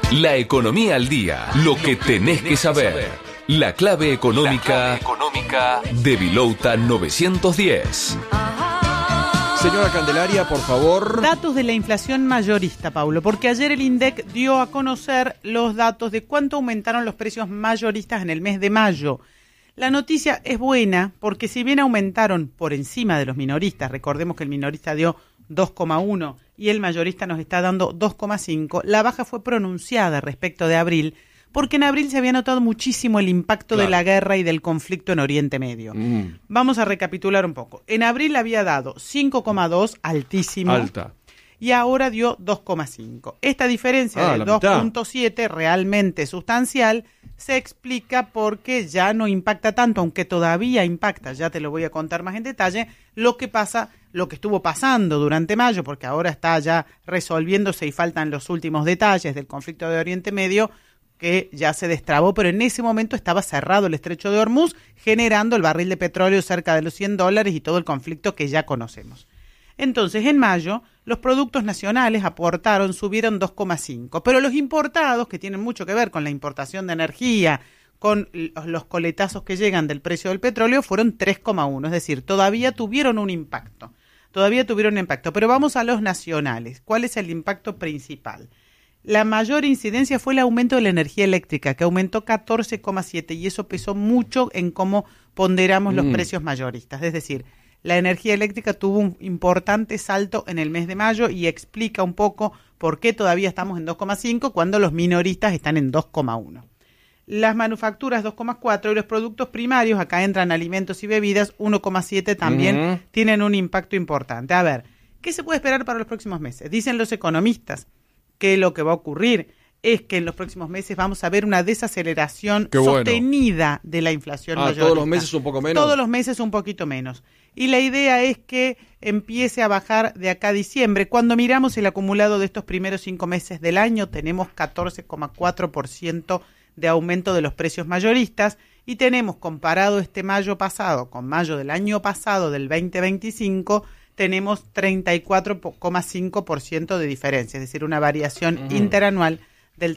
La economía al día. Lo que tenés que saber. La clave económica de Vilouta 910. Señora Candelaria, por favor. Datos de la inflación mayorista, Paulo, porque ayer el INDEC dio a conocer los datos de cuánto aumentaron los precios mayoristas en el mes de mayo. La noticia es buena porque si bien aumentaron por encima de los minoristas, recordemos que el minorista dio 2,1 y el mayorista nos está dando 2,5, la baja fue pronunciada respecto de abril, porque en abril se había notado muchísimo el impacto de la guerra y del conflicto en Oriente Medio. Vamos a recapitular un poco. En abril había dado 5,2, altísimo. Alta. Y ahora dio 2,5. Esta diferencia de 2,7, realmente sustancial, se explica porque ya no impacta tanto, aunque todavía impacta, ya te lo voy a contar más en detalle, lo que estuvo pasando durante mayo, porque ahora está ya resolviéndose y faltan los últimos detalles del conflicto de Oriente Medio, que ya se destrabó, pero en ese momento estaba cerrado el estrecho de Hormuz, generando el barril de petróleo cerca de los $100 y todo el conflicto que ya conocemos. Entonces, en mayo, los productos nacionales subieron 2,5, pero los importados, que tienen mucho que ver con la importación de energía, con los coletazos que llegan del precio del petróleo, fueron 3,1, es decir, todavía tuvieron un impacto, pero vamos a los nacionales. ¿Cuál es el impacto principal? La mayor incidencia fue el aumento de la energía eléctrica, que aumentó 14,7, y eso pesó mucho en cómo ponderamos los precios mayoristas, es decir, la energía eléctrica tuvo un importante salto en el mes de mayo y explica un poco por qué todavía estamos en 2,5 cuando los minoristas están en 2,1. Las manufacturas 2,4 y los productos primarios, acá entran alimentos y bebidas, 1,7 también tienen un impacto importante. A ver, ¿qué se puede esperar para los próximos meses? Dicen los economistas que lo que va a ocurrir es que en los próximos meses vamos a ver una desaceleración sostenida de la inflación mayorista. ¿Todos los meses un poco menos? Todos los meses un poquito menos. Y la idea es que empiece a bajar de acá a diciembre. Cuando miramos el acumulado de estos primeros 5 meses del año, tenemos 14,4% de aumento de los precios mayoristas y tenemos, comparado este mayo pasado con mayo del año pasado, del 2025, tenemos 34,5% de diferencia, es decir, una variación interanual del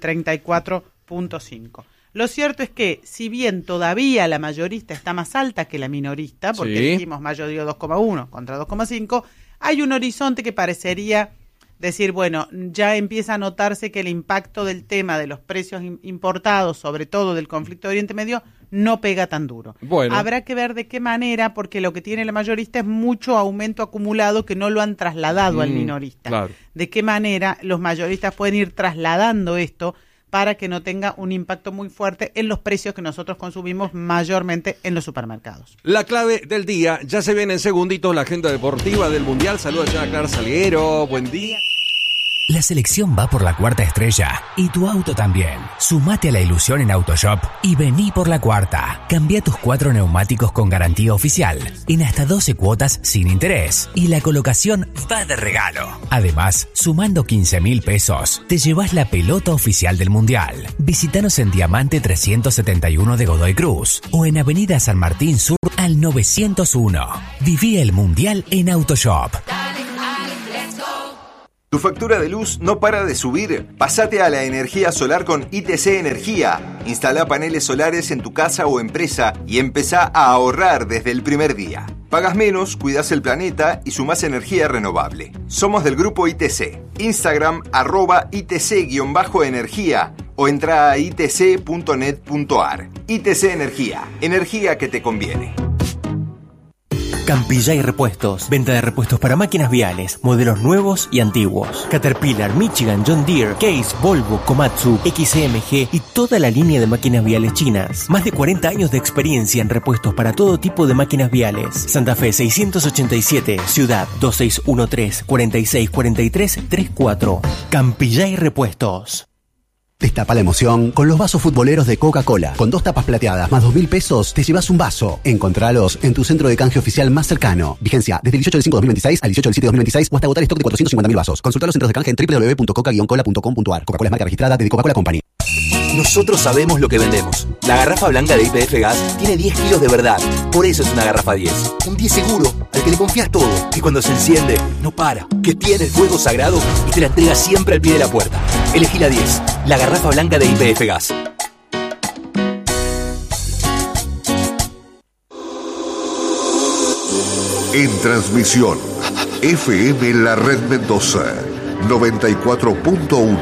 34,5%. Lo cierto es que, si bien todavía la mayorista está más alta que la minorista, porque dijimos mayo dio 2,1 contra 2,5, hay un horizonte que parecería decir, bueno, ya empieza a notarse que el impacto del tema de los precios importados, sobre todo del conflicto de Oriente Medio, no pega tan duro. Bueno. Habrá que ver de qué manera, porque lo que tiene la mayorista es mucho aumento acumulado que no lo han trasladado al minorista. Claro. De qué manera los mayoristas pueden ir trasladando esto para que no tenga un impacto muy fuerte en los precios que nosotros consumimos mayormente en los supermercados. La clave del día, ya se viene en segunditos la agenda deportiva del Mundial. Saludos a Clara Salguero, buen día. La selección va por la cuarta estrella y tu auto también. Sumate a la ilusión en Autoshop y vení por la cuarta. Cambia tus 4 neumáticos con garantía oficial en hasta 12 cuotas sin interés y la colocación va de regalo. Además, sumando 15.000 pesos, te llevas la pelota oficial del Mundial. Visítanos en Diamante 371 de Godoy Cruz o en Avenida San Martín Sur al 901. Viví el Mundial en Autoshop. ¿Tu factura de luz no para de subir? Pásate a la energía solar con ITC Energía. Instala paneles solares en tu casa o empresa y empezá a ahorrar desde el primer día. Pagas menos, cuidas el planeta y sumás energía renovable. Somos del grupo ITC. Instagram @ITC_energía o entra a itc.net.ar. ITC Energía. Energía que te conviene. Campillay Repuestos. Venta de repuestos para máquinas viales, modelos nuevos y antiguos. Caterpillar, Michigan, John Deere, Case, Volvo, Komatsu, XMG y toda la línea de máquinas viales chinas. Más de 40 años de experiencia en repuestos para todo tipo de máquinas viales. Santa Fe 687, Ciudad 2613-464334. Campillay Repuestos. Destapa la emoción con los vasos futboleros de Coca-Cola. Con 2 tapas plateadas más 2.000 pesos, te llevas un vaso. Encontralos en tu centro de canje oficial más cercano. Vigencia desde el 18 del 5/2026 al 18 del 7/2026 o hasta agotar stock de 450.000 vasos. Consulta los centros de canje en www.coca-cola.com.ar. Coca-Cola es marca registrada de The Coca-Cola Company. Nosotros sabemos lo que vendemos. La garrafa blanca de YPF Gas tiene 10 kilos de verdad. Por eso es una garrafa 10. Un 10 seguro, al que le confías todo. Que cuando se enciende, no para. Que tiene el fuego sagrado y te la entrega siempre al pie de la puerta. Elegí la 10. La garrafa blanca de YPF Gas. En transmisión, FM La Red Mendoza, 94.1.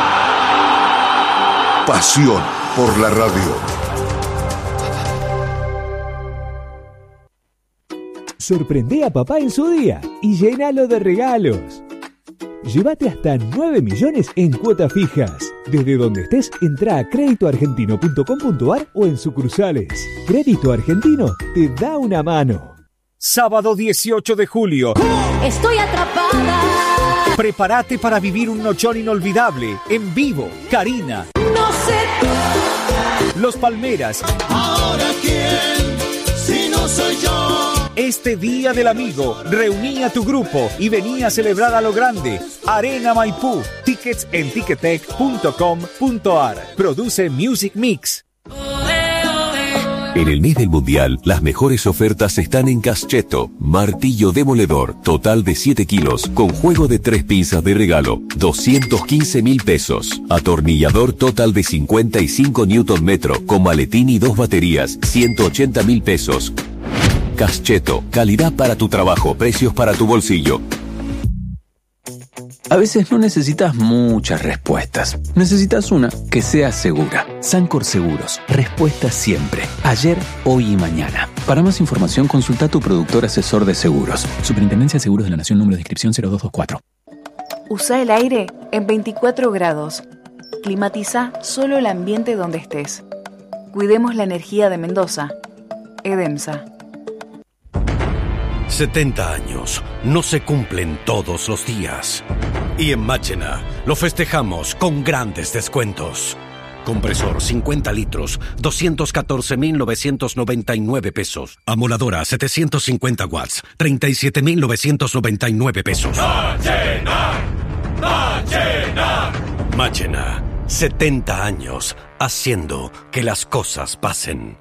Pasión por la radio. Sorprende a papá en su día y llénalo de regalos. Llévate hasta 9 millones en cuotas fijas. Desde donde estés, entra a créditoargentino.com.ar o en sucursales. Crédito Argentino te da una mano. Sábado 18 de julio. Estoy atrapada. Prepárate para vivir un nochón inolvidable. En vivo, Karina. No sé tú. Los Palmeras. Ahora quién, si no soy yo. Este Día del Amigo, reuní a tu grupo y vení a celebrar a lo grande. Arena Maipú. Tickets en ticketec.com.ar. Produce Music Mix. En el mes del Mundial, las mejores ofertas están en Cascheto. Martillo demoledor, total de 7 kilos, con juego de 3 pinzas de regalo, 215.000 pesos. Atornillador total de 55 Nm, con maletín y 2 baterías, 180.000 pesos. Cascheto, calidad para tu trabajo, precios para tu bolsillo. A veces no necesitas muchas respuestas. Necesitas una que sea segura. Sancor Seguros. Respuesta siempre. Ayer, hoy y mañana. Para más información, consulta a tu productor asesor de seguros. Superintendencia de Seguros de la Nación, número de inscripción 0224. Usa el aire en 24 grados. Climatiza solo el ambiente donde estés. Cuidemos la energía de Mendoza. EDEMSA. 70 años no se cumplen todos los días. Y en Máchena lo festejamos con grandes descuentos. Compresor 50 litros, 214.999 pesos. Amoladora 750 watts, 37.999 pesos. ¡Máchena! ¡Máchena! Máchena, 70 años haciendo que las cosas pasen.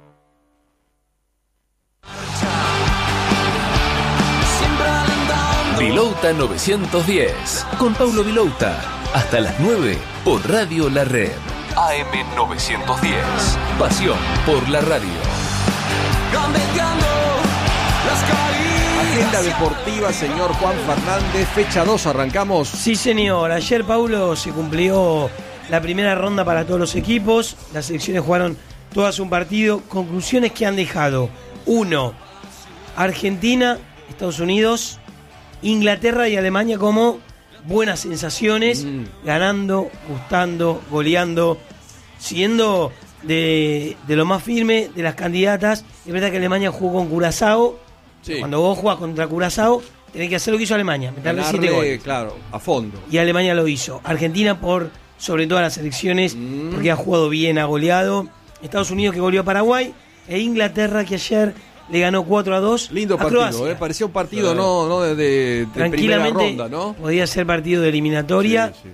Vilouta 910, con Paulo Vilouta, hasta las 9 por Radio La Red. AM 910, pasión por la radio. Agenda deportiva, señor Juan Fernández, fecha 2, arrancamos. Sí, señor, ayer, Paulo, se cumplió la primera ronda para todos los equipos, las selecciones jugaron todas un partido, conclusiones que han dejado: 1, Argentina, Estados Unidos, Inglaterra y Alemania como buenas sensaciones, ganando, gustando, goleando, siendo de lo más firme de las candidatas. Es verdad que Alemania jugó con Curazao. Sí. Cuando vos jugás contra Curazao, tenés que hacer lo que hizo Alemania, meterle 7 goles. Claro, a fondo. Y Alemania lo hizo. Argentina por sobre todas las selecciones, porque ha jugado bien, ha goleado. Estados Unidos que goleó a Paraguay, e Inglaterra que ayer le ganó 4-2. Lindo partido, parecía un partido no de primera ronda, ¿no? Podía ser partido de eliminatoria, sí.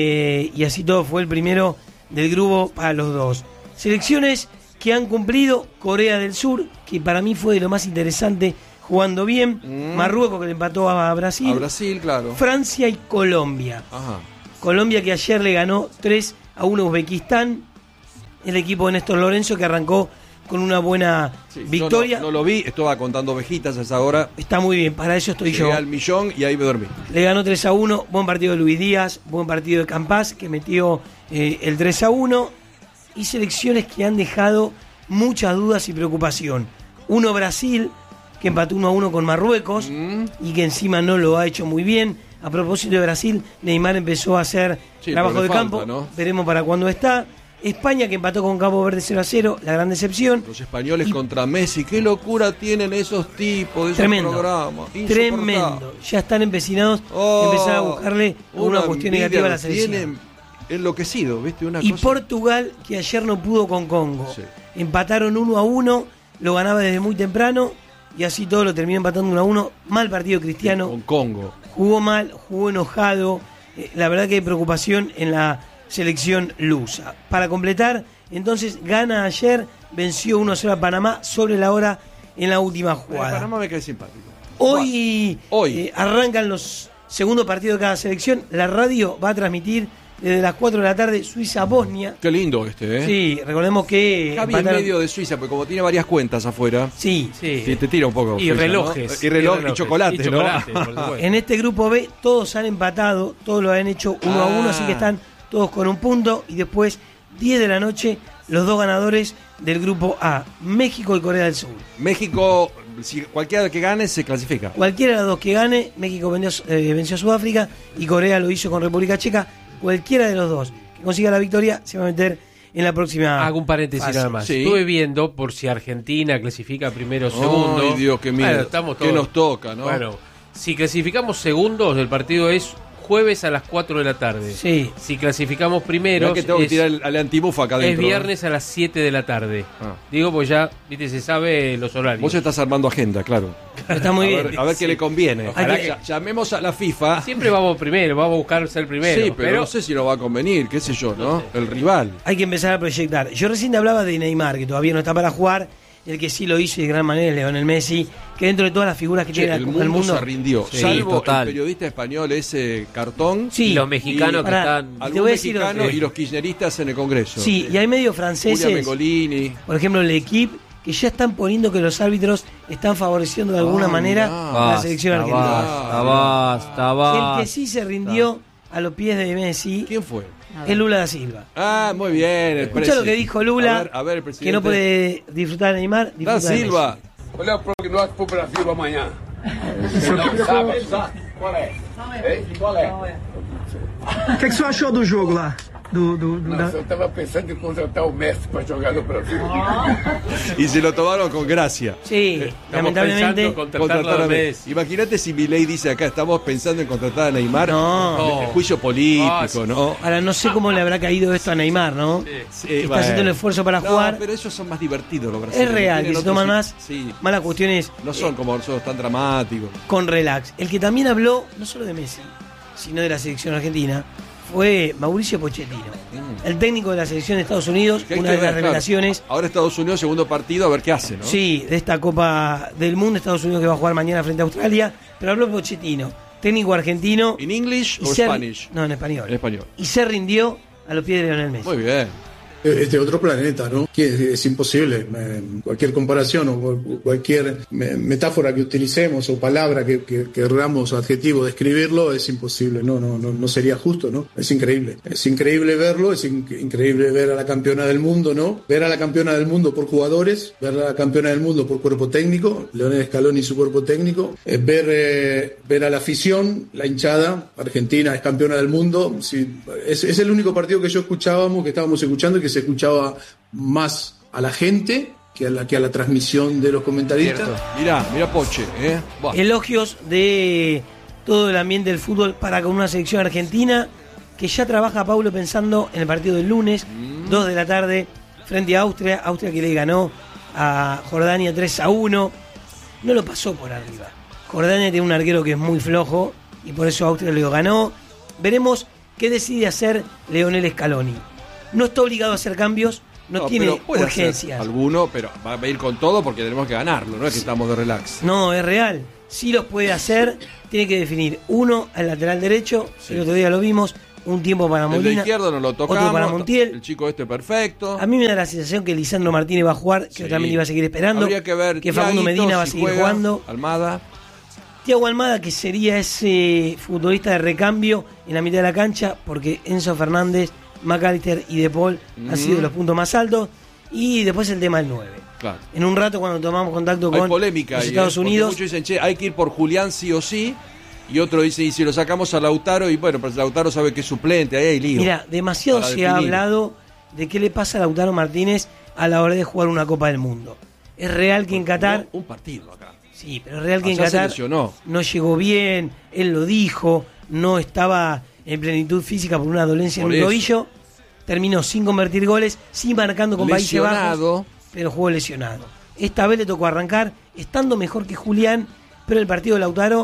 Y así todo fue el primero del grupo para los dos. Selecciones que han cumplido: Corea del Sur, que para mí fue de lo más interesante, jugando bien. Marruecos, que le empató a Brasil. A Brasil, claro. Francia y Colombia. Ajá. Colombia que ayer le ganó 3-1 a Uzbekistán. El equipo de Néstor Lorenzo, que arrancó con una buena victoria. No lo vi, estaba contando ovejitas a esa hora. Está muy bien, para eso estoy Llegué yo. Al millón y ahí me dormí. Le ganó 3-1, buen partido de Luis Díaz, buen partido de Campás, que metió el 3-1. Y selecciones que han dejado muchas dudas y preocupación. 1, Brasil, que empató 1-1 con Marruecos y que encima no lo ha hecho muy bien. A propósito de Brasil, Neymar empezó a hacer trabajo de campo, ¿no? Veremos para cuándo está. España, que empató con Cabo Verde 0-0, la gran decepción. Los españoles contra Messi, qué locura tienen esos tipos de esos programas. Tremendo, ya están empecinados, empezar a buscarle una cuestión negativa a la selección. Tienen enloquecido, ¿viste? Una y cosa. Portugal, que ayer no pudo con Congo. Sí. Empataron 1-1, lo ganaba desde muy temprano y así todo lo terminó empatando 1-1. Mal partido Cristiano. Con Congo. Jugó mal, jugó enojado. La verdad que hay preocupación en la selección lusa. Para completar, entonces gana ayer, venció 1-0 a Panamá sobre la hora en la última jugada. Panamá me cae simpático. Hoy arrancan los segundos partidos de cada selección. La radio va a transmitir desde las 4 de la tarde Suiza-Bosnia. Qué lindo ¿eh? Sí, recordemos que... Javi en medio de Suiza, porque como tiene varias cuentas afuera... Sí. Te tira un poco. Y Suiza, relojes. ¿no? Y relojes, y chocolates, ¿no? Por supuesto. En este grupo B todos han empatado, todos lo han hecho 1-1, así que están todos con un punto. Y después, 10 de la noche, los dos ganadores del grupo A, México y Corea del Sur. México, si cualquiera que gane, se clasifica. Cualquiera de los dos que gane, México venció a Sudáfrica y Corea lo hizo con República Checa. Cualquiera de los dos que consiga la victoria se va a meter en la próxima. Hago un paréntesis fase. nada más. Sí. Estuve viendo por si Argentina clasifica primero o segundo. Ay, Dios, qué miedo. Bueno, estamos todos. ¿Qué nos toca, no? Bueno, si clasificamos segundos, el partido es jueves a las 4 de la tarde. Sí. Si clasificamos primeros, que tengo que tirar al antibufa acá adentro. Es viernes a las 7 de la tarde. Digo, pues ya, viste, se sabe los horarios. Vos estás armando agenda, claro. Está muy bien. A ver qué le conviene. Ojalá que... Llamemos a la FIFA. Siempre vamos primero, vamos a buscar ser primero. Sí, pero no sé si nos va a convenir, qué sé yo, ¿no? El rival. Hay que empezar a proyectar. Yo recién te hablaba de Neymar, que todavía no está para jugar. El que sí lo hizo de gran manera es Lionel Messi, que dentro de todas las figuras que tiene el mundo se rindió. Sí, salvo total. El periodista español ese Cartón. Sí, los mexicanos que están... Algunos mexicanos y los kirchneristas en el Congreso. Sí, y hay medios franceses. Julia Mengolini. Por ejemplo, el equipo que ya están poniendo que los árbitros están favoreciendo de alguna manera a la selección argentina. Basta. El que sí se rindió a los pies de Messi. ¿Quién fue? Es Lula da Silva. Muy bien. Escucha lo que dijo Lula, a ver, el presidente. que no puede disfrutar de Neymar. Da Silva. Qual é o prognóstico pro Brasil amanhã? Não sabe? Qual é? Qual é? O que você achou do jogo lá? Nossa, eu estava pensando em contratar o Messi para jogar no Brasil. Y se lo tomaron con gracia. Sí, lamentablemente. Contratar a Messi. Imagínate si Milei dice acá, estamos pensando en contratar a Neymar. No. El juicio político, ¿no? Ahora, no sé cómo le habrá caído esto a Neymar, ¿no? Sí, está haciendo el esfuerzo para jugar. Pero ellos son más divertidos los brasileños. Es real, que se toman más. Sí. Malas cuestiones. No son como nosotros tan dramáticos. Con relax. El que también habló, no solo de Messi, sino de la selección argentina, fue Mauricio Pochettino, el técnico de la selección de Estados Unidos, una de las revelaciones. Claro. Ahora Estados Unidos, segundo partido, a ver qué hace, ¿no? Sí, de esta Copa del Mundo, Estados Unidos que va a jugar mañana frente a Australia, pero habló Pochettino, técnico argentino. ¿En English o Spanish? No, en español. En español. Y se rindió a los pies de Lionel Messi. Muy bien. De otro planeta, ¿no? Que es imposible. Cualquier comparación o cualquier metáfora que utilicemos o palabra que queramos, adjetivo, describirlo, es imposible. No sería justo, ¿no? Es increíble. Es increíble verlo, es increíble ver a la campeona del mundo, ¿no? Ver a la campeona del mundo por jugadores, ver a la campeona del mundo por cuerpo técnico, Leonel Scaloni y su cuerpo técnico, ver a la afición, la hinchada, Argentina es campeona del mundo. Sí, es el único partido que estábamos escuchando, que se escuchaba más a la gente que a la transmisión de los comentaristas. Mirá Poche, Elogios de todo el ambiente del fútbol para con una selección argentina que ya trabaja, Paulo, pensando en el partido del lunes, 2 de la tarde, frente a Austria que le ganó a Jordania 3-1. No lo pasó por arriba. Jordania tiene un arquero que es muy flojo y por eso Austria lo ganó. Veremos qué decide hacer Lionel Scaloni. No está obligado a hacer cambios, no tiene urgencias. Alguno, pero va a ir con todo porque tenemos que ganarlo, no es que estamos de relax. No, es real. Sí los puede hacer, tiene que definir uno al lateral derecho, el otro día lo vimos, un tiempo para Molina. El de izquierdo no lo tocamos, otro para Montiel. El chico perfecto. A mí me da la sensación que Lisandro Martínez va a jugar, que también iba a seguir esperando. Habría que ver que Facundo Medina va a seguir jugando. Almada. Thiago Almada, que sería ese futbolista de recambio en la mitad de la cancha, porque Enzo Fernández, McAllister y De Paul han sido los puntos más altos. Y después el tema del 9. Claro. En un rato, cuando tomamos contacto con polémica los Estados Unidos, muchos dicen, hay que ir por Julián sí o sí. Y otro dice, y si lo sacamos a Lautaro, y bueno, pues Lautaro sabe que es suplente, ahí hay lío. Mira, demasiado se ha hablado de qué le pasa a Lautaro Martínez a la hora de jugar una Copa del Mundo. Es real que en Qatar... Un partido acá. Sí, pero es real que en Qatar no llegó bien, él lo dijo, no estaba en plenitud física por una dolencia en el tobillo, terminó sin convertir goles, sí marcando con Países Bajos, pero jugó lesionado. Esta vez le tocó arrancar, estando mejor que Julián, pero el partido de Lautaro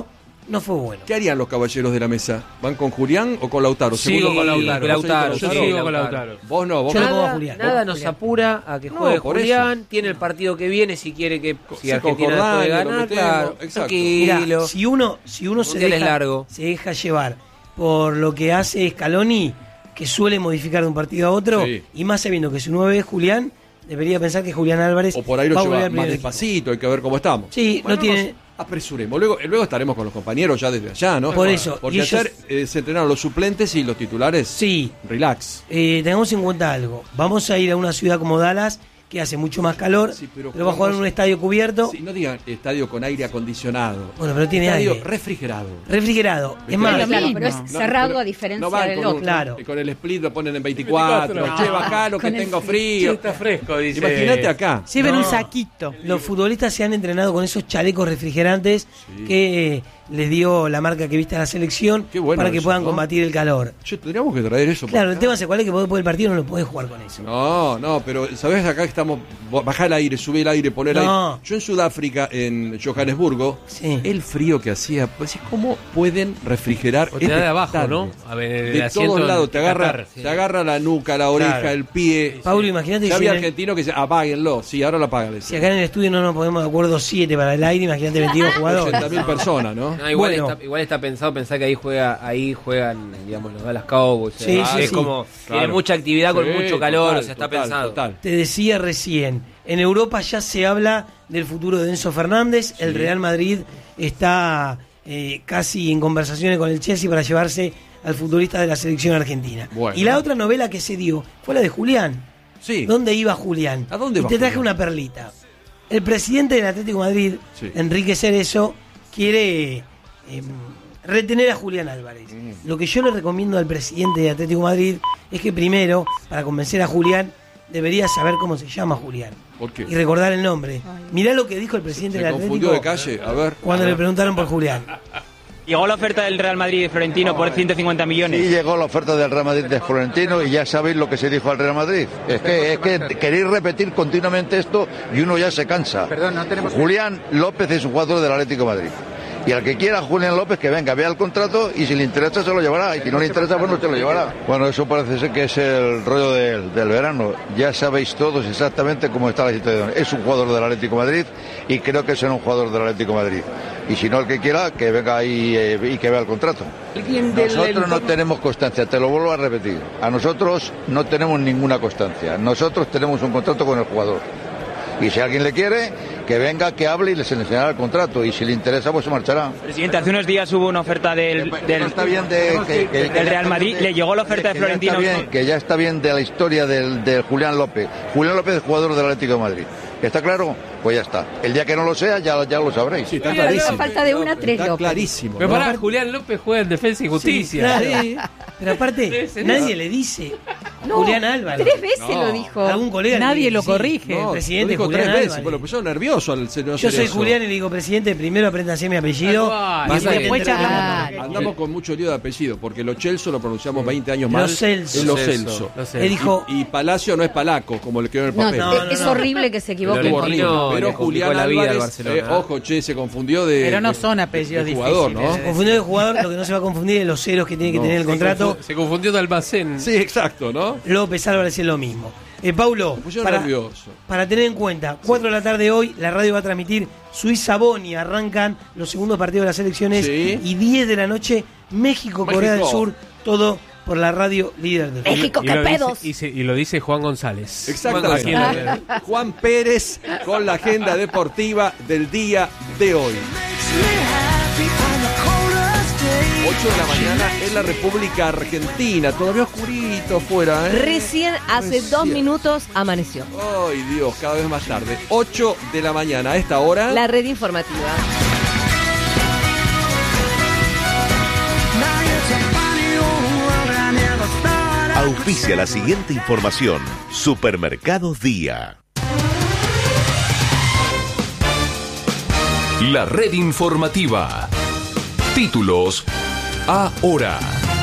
no fue bueno. ¿Qué harían los caballeros de la mesa? ¿Van con Julián o con Lautaro? Sigo con Lautaro. Yo sigo con Lautaro. Vos no, vos nada nos apura a que juegue Julián. Tiene el partido que viene si quiere que si Argentina puede ganar. Claro, tranquilo. Si uno se deja llevar por lo que hace Scaloni, que suele modificar de un partido a otro, y más sabiendo que su 9 es Julián, debería pensar que Julián Álvarez o por ahí lo lleva más despacito, hay que ver cómo estamos. Sí, bueno, no tiene... Apresuremos. Luego estaremos con los compañeros ya desde allá, ¿no? Por eso. Porque ayer se entrenaron los suplentes y los titulares. Sí. Relax. Tengamos en cuenta algo. Vamos a ir a una ciudad como Dallas, que hace mucho más calor, pero va a jugar en un estadio cubierto. Sí, no digan estadio con aire acondicionado. Bueno, pero tiene estadio aire. Refrigerado. Es más, claro, pero es cerrado a diferencia del otro. Claro. Con el split lo ponen en 24. Che, bajá lo que tengo frío. Está fresco, dice. Imagínate acá. Lleven un saquito. Los futbolistas se han entrenado con esos chalecos refrigerantes que les dio la marca que viste a la selección para que puedan combatir el calor. Tendríamos que traer eso. Claro, el tema es cuál es que vos después del partido no lo podés jugar con eso. No, pero ¿sabés acá que estamos? Bajar el aire, subir el aire, poner aire. Yo en Sudáfrica, en Johannesburgo, el frío que hacía, pues ¿cómo pueden refrigerar? O te da de abajo, ¿no? A ver, de todos lados, te agarra la nuca, la oreja, el pie. Paulo, imagínate. Ya había argentino que dice, apáguenlo. Sí, ahora lo apagan. Si acá en el estudio no nos ponemos de acuerdo 7 para el aire, imagínate 22 jugadores. 80.000 personas, ¿no? No, igual está pensar que ahí juegan, digamos, los Dallas Cowboys. Es como, tiene mucha actividad con mucho calor, está pensado. Te decía recién, en Europa ya se habla del futuro de Enzo Fernández, el Real Madrid está casi en conversaciones con el Chelsea para llevarse al futbolista de la selección argentina. Bueno. Y la otra novela que se dio fue la de Julián. Sí. ¿Dónde iba Julián? ¿A dónde y te traje una perlita. El presidente del Atlético de Madrid, Enrique Cerezo, quiere retener a Julián Álvarez. Lo que yo le recomiendo al presidente de Atlético de Madrid es que primero, para convencer a Julián, debería saber cómo se llama Julián. ¿Por qué? Y recordar el nombre. Mirá lo que dijo el presidente del Atlético. Se confundió de calle, a ver. Cuando le preguntaron por Julián. Llegó la oferta del Real Madrid de Florentino por 150 millones. Sí, llegó la oferta del Real Madrid de Florentino y ya sabéis lo que se dijo al Real Madrid. Es que queréis repetir continuamente esto y uno ya se cansa. Perdón, no tenemos... Julián López es un jugador del Atlético de Madrid. Y al que quiera Julián López que venga, vea el contrato y si le interesa se lo llevará y si no le interesa pues no se lo llevará. Bueno, eso parece ser que es el rollo del verano. Ya sabéis todos exactamente cómo está la situación. Es un jugador del Atlético de Madrid y creo que será un jugador del Atlético de Madrid. Y si no, el que quiera que venga ahí y que vea el contrato. Nosotros no tenemos constancia, te lo vuelvo a repetir. A nosotros no tenemos ninguna constancia. Nosotros tenemos un contrato con el jugador. Y si alguien le quiere, que venga, que hable y les enseñará el contrato. Y si le interesa, pues se marchará. Presidente, hace unos días hubo una oferta del Real Madrid. ¿Le llegó la oferta de Florentino? Que ya está bien de la historia del Julián López. Julián López es jugador del Atlético de Madrid. ¿Está claro? Pues ya está. El día que no lo sea, ya lo sabréis. Sí, está clarísimo. Falta de una, 3 Está clarísimo. Pero pará, Julián López juega en Defensa y Justicia. Sí, claro. Pero aparte, nadie le dice Julián Álvarez. 3 veces lo dijo. Algún colega nadie lo corrige. El presidente lo dijo Julián 3 veces. Álvarez. Bueno, pues yo nervioso al señor Yo soy Cerezo. Julián y le digo, presidente, primero apréndase mi apellido. Después charlamos. Andamos con mucho lío de apellido, porque Lo Celso lo pronunciamos 20 años mal. Lo Celso. Es Lo Celso. Él dijo... Y Palacio no es Palaco, como le quedó en el papel. Es horrible que se equivoque. Pero Julián Álvarez, ojo, se confundió de... Pero no son apellidos jugador, difíciles. ¿no? Se confundió de jugador, lo que no se va a confundir es los ceros que tiene que tener el contrato. Se confundió de almacén. Sí, exacto, ¿no? López Álvarez es lo mismo. Paulo, para tener en cuenta, 4 de la tarde hoy, la radio va a transmitir Suiza-Boni, arrancan los segundos partidos de las selecciones y 10 de la noche, México-Corea del Sur, todo por la radio líder del mundo. México, qué pedos. Y lo dice Juan González. Exactamente. Juan Pérez con la agenda deportiva del día de hoy. 8 de la mañana en la República Argentina. Todavía oscurito afuera, ¿eh? Recién hace 2 minutos amaneció. Ay, Dios, cada vez más tarde. 8 de la mañana a esta hora. La red informativa. Auspicia la siguiente información. Supermercados Día. La red informativa. Títulos ahora.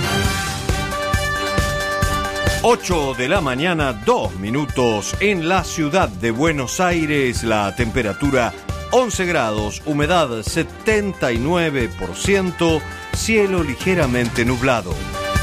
8 de la mañana, 2 minutos. En la ciudad de Buenos Aires, la temperatura 11 grados, humedad 79%, cielo ligeramente nublado.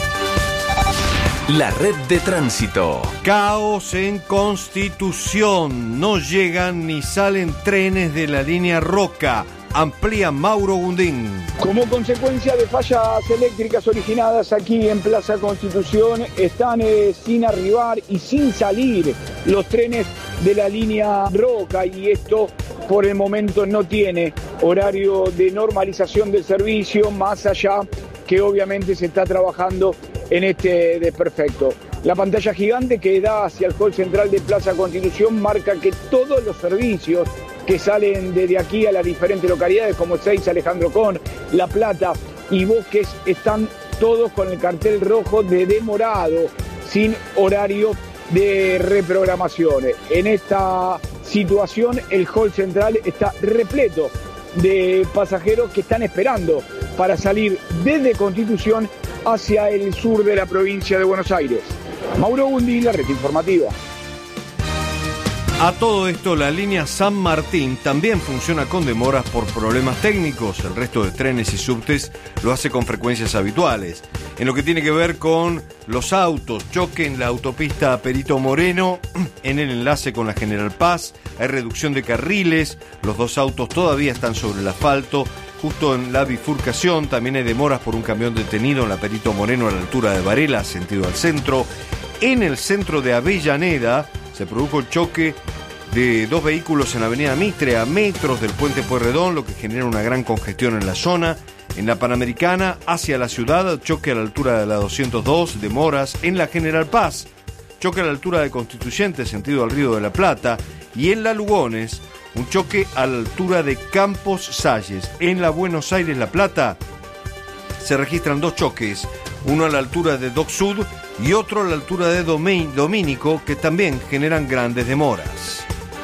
La red de tránsito. Caos en Constitución. No llegan ni salen trenes de la línea Roca. Amplía Mauro Gundín. Como consecuencia de fallas eléctricas originadas aquí en Plaza Constitución, están sin arribar y sin salir los trenes de la línea Roca, y esto por el momento no tiene horario de normalización del servicio, más allá que obviamente se está trabajando en este desperfecto. La pantalla gigante que da hacia el hall central de Plaza Constitución marca que todos los servicios que salen desde aquí a las diferentes localidades como Ezeiza, Alejandro Con, La Plata y Bosques están todos con el cartel rojo de demorado, sin horario de reprogramaciones. En esta situación el hall central está repleto de pasajeros que están esperando para salir desde Constitución hacia el sur de la provincia de Buenos Aires. Mauro Gundi, la red informativa. A todo esto, la línea San Martín también funciona con demoras por problemas técnicos. El resto de trenes y subtes lo hace con frecuencias habituales. En lo que tiene que ver con los autos, choque en la autopista Perito Moreno, en el enlace con la General Paz, hay reducción de carriles, los dos autos todavía están sobre el asfalto. Justo en la bifurcación también hay demoras por un camión detenido en la Perito Moreno a la altura de Varela, sentido al centro. En el centro de Avellaneda se produjo el choque de dos vehículos en la avenida Mitre a metros del puente Pueyrredón, lo que genera una gran congestión en la zona. En la Panamericana, hacia la ciudad, choque a la altura de la 202, demoras. En la General Paz, choque a la altura de Constituyente, sentido al Río de la Plata. Y en la Lugones, un choque a la altura de Campos Salles. En la Buenos Aires, La Plata, se registran dos choques, uno a la altura de Dock Sud y otro a la altura de Domínico, que también generan grandes demoras.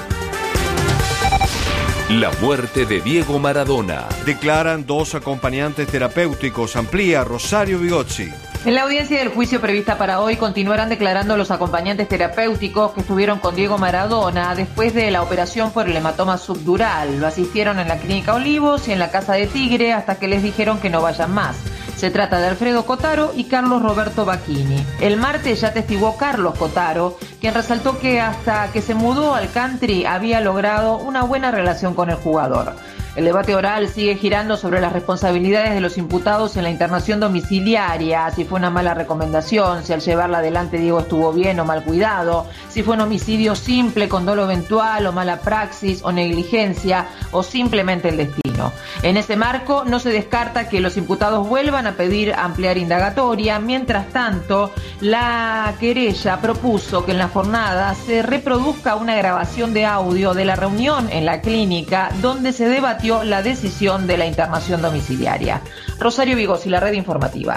La muerte de Diego Maradona. Declaran dos acompañantes terapéuticos. Amplía Rosario Bigozzi. En la audiencia del juicio prevista para hoy continuarán declarando los acompañantes terapéuticos que estuvieron con Diego Maradona después de la operación por el hematoma subdural. Lo asistieron en la Clínica Olivos y en la Casa de Tigre hasta que les dijeron que no vayan más. Se trata de Alfredo Cotaro y Carlos Roberto Bacchini. El martes ya testiguó Carlos Cotaro, quien resaltó que hasta que se mudó al country había logrado una buena relación con el jugador. El debate oral sigue girando sobre las responsabilidades de los imputados en la internación domiciliaria, si fue una mala recomendación, si al llevarla adelante Diego estuvo bien o mal cuidado, si fue un homicidio simple con dolo eventual o mala praxis o negligencia o simplemente el destino. En ese marco no se descarta que los imputados vuelvan a pedir ampliar indagatoria. Mientras tanto, la querella propuso que en la jornada se reproduzca una grabación de audio de la reunión en la clínica donde se debatió la decisión de la internación domiciliaria. Rosario Bigozzi, la red informativa.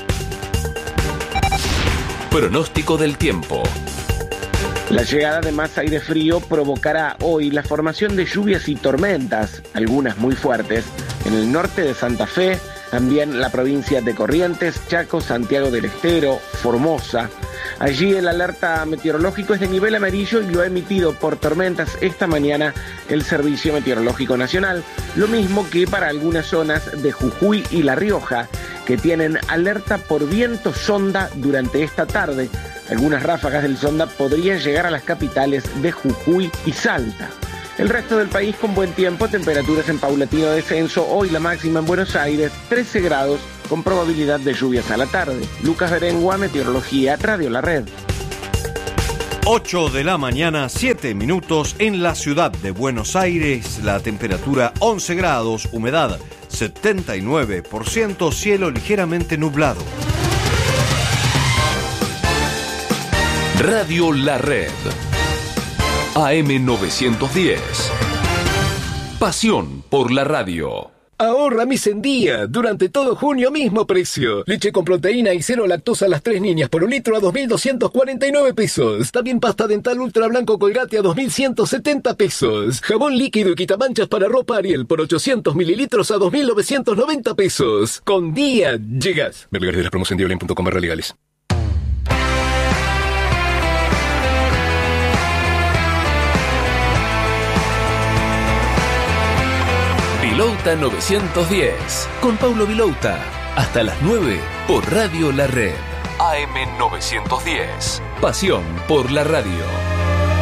Pronóstico del tiempo. La llegada de más aire frío provocará hoy la formación de lluvias y tormentas, algunas muy fuertes, en el norte de Santa Fe, también la provincia de Corrientes, Chaco, Santiago del Estero, Formosa. Allí el alerta meteorológico es de nivel amarillo y lo ha emitido por tormentas esta mañana el Servicio Meteorológico Nacional, lo mismo que para algunas zonas de Jujuy y La Rioja, que tienen alerta por viento sonda durante esta tarde. Algunas ráfagas del sonda podrían llegar a las capitales de Jujuy y Salta. El resto del país con buen tiempo, temperaturas en paulatino descenso. Hoy la máxima en Buenos Aires, 13 grados, con probabilidad de lluvias a la tarde. Lucas Berengua, Meteorología, Radio La Red. 8 de la mañana, 7 minutos en la ciudad de Buenos Aires. La temperatura 11 grados, humedad 79%, cielo ligeramente nublado. Radio La Red. AM910. Pasión por la radio. Ahorra Mis en Día. Durante todo junio, mismo precio. Leche con proteína y cero lactosa a las 3 niñas por un litro a 2.249 pesos. También pasta dental ultra blanco Colgate a 2.170 pesos. Jabón líquido y quitamanchas para ropa Ariel por 800 mililitros a 2.990 pesos. Con Día llegas. Ver lugares de las promos en diablin.com/legales. Vilouta 910. Con Paulo Vilouta. Hasta las 9 por Radio La Red. AM 910. Pasión por la radio.